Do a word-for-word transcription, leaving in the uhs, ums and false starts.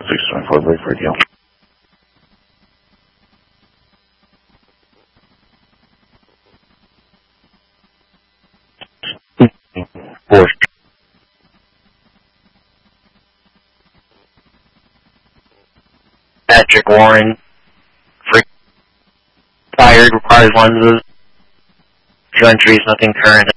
six twenty-four Blake Radio. Four. Patrick Warren, free fired, requires lenses. Two entries, nothing current.